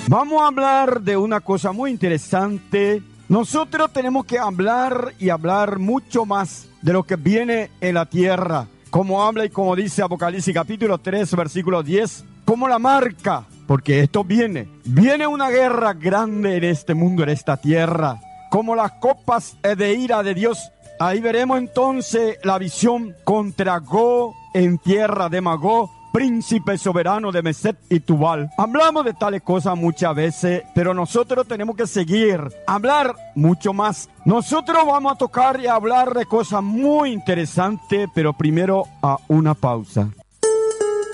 Vamos a hablar de una cosa muy interesante. Nosotros tenemos que hablar y hablar mucho más de lo que viene en la tierra. Como habla y como dice Apocalipsis capítulo 3, versículo 10, como la marca, porque esto viene. Viene una guerra grande en este mundo, en esta tierra, como las copas de ira de Dios. Ahí veremos entonces la visión contra Gog en tierra de Magog, príncipe soberano de Meset y Tubal. Hablamos de tales cosas muchas veces, pero nosotros tenemos que seguir, hablar mucho más. Nosotros vamos a tocar y hablar de cosas muy interesantes, pero primero a una pausa.